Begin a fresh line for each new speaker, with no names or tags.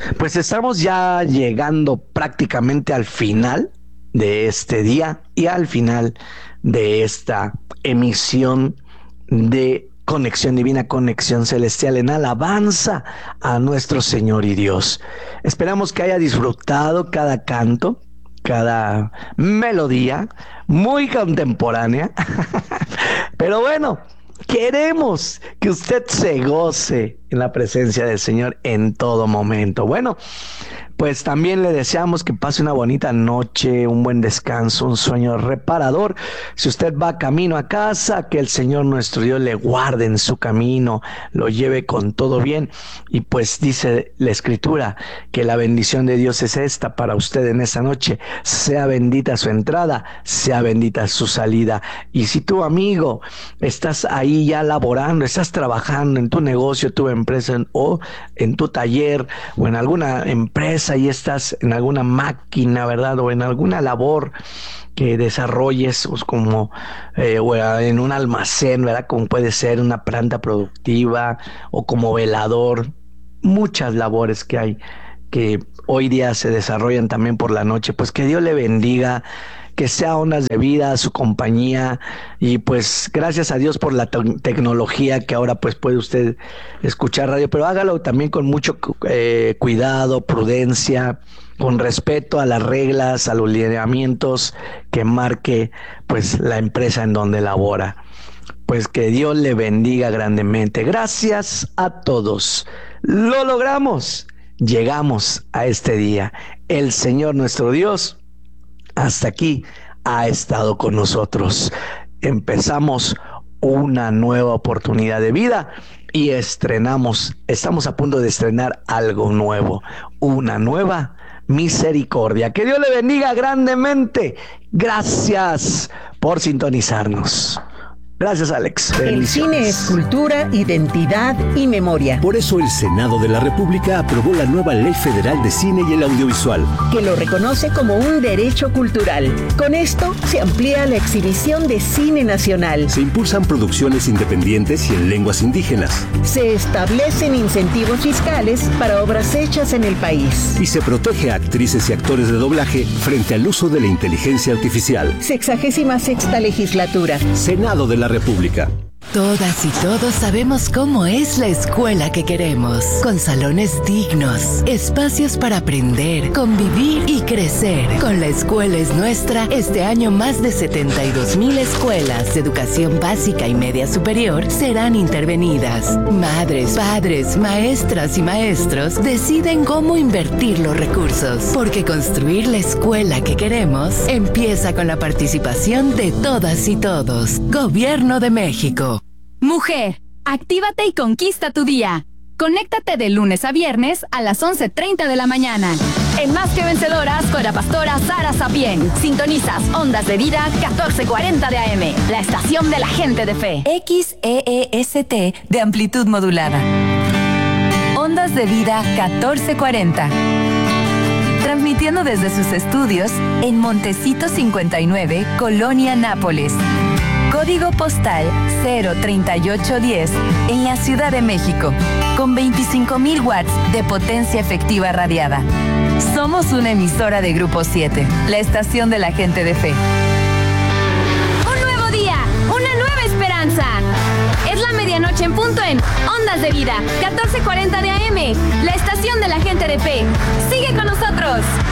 Pues estamos ya llegando prácticamente al final de este día y al final de esta emisión de Conexión Divina, Conexión Celestial en alabanza a nuestro Señor y Dios. Esperamos que haya disfrutado cada canto, cada melodía, muy contemporánea. Pero bueno, queremos que usted se goce en la presencia del Señor en todo momento. Bueno, pues también le deseamos que pase una bonita noche, un buen descanso, un sueño reparador. Si usted va camino a casa, que el Señor nuestro Dios le guarde en su camino, lo lleve con todo bien. Y pues dice la Escritura que la bendición de Dios es esta para usted en esta noche. Sea bendita su entrada, sea bendita su salida. Y si tu amigo estás ahí ya laborando, estás trabajando en tu negocio, tu empresa o en tu taller o en alguna empresa, y estás en alguna máquina, ¿verdad? O en alguna labor que desarrolles, pues como o en un almacén, ¿verdad? Como puede ser una planta productiva o como velador. Muchas labores que hay que hoy día se desarrollan también por la noche. Pues que Dios le bendiga, que sea Ondas de Vida, su compañía, y pues gracias a Dios por la tecnología que ahora pues puede usted escuchar radio, pero hágalo también con mucho cuidado, prudencia, con respeto a las reglas, a los lineamientos que marque pues la empresa en donde labora. Pues que Dios le bendiga grandemente. Gracias a todos. Lo logramos. Llegamos a este día. El Señor nuestro Dios hasta aquí ha estado con nosotros. Empezamos una nueva oportunidad de vida y estamos a punto de estrenar algo nuevo, una nueva misericordia. Que Dios le bendiga grandemente. Gracias por sintonizarnos. Gracias, Alex.
El cine es cultura, identidad y memoria.
Por eso el Senado de la República aprobó la nueva Ley Federal de Cine y el Audiovisual,
que lo reconoce como un derecho cultural. Con esto se amplía la exhibición de cine nacional.
Se impulsan producciones independientes y en lenguas indígenas.
Se establecen incentivos fiscales para obras hechas en el país.
Y se protege a actrices y actores de doblaje frente al uso de la inteligencia artificial.
66ª legislatura.
Senado de la República.
Todas y todos sabemos cómo es la escuela que queremos, con salones dignos, espacios para aprender, convivir y crecer. Con La Escuela es Nuestra, este año más de 72,000 escuelas de educación básica y media superior serán intervenidas. Madres, padres, maestras y maestros deciden cómo invertir los recursos, porque construir la escuela que queremos empieza con la participación de todas y todos. Gobierno de México.
Mujer, actívate y conquista tu día. Conéctate de lunes a viernes a las 11:30 de la mañana. En Más que Vencedoras con la pastora Sara Sapien. Sintonizas Ondas de Vida 1440 de AM, la estación de la gente de fe.
XEEST de amplitud modulada. Ondas de Vida 1440. Transmitiendo desde sus estudios en Montecito 59, Colonia Nápoles. Código postal 03810 en la Ciudad de México, con 25,000 watts de potencia efectiva radiada. Somos una emisora de Grupo 7, la estación de la gente de fe.
Un nuevo día, una nueva esperanza. Es la medianoche en punto en Ondas de Vida 1440 de AM, la estación de la gente de fe. Sigue con nosotros.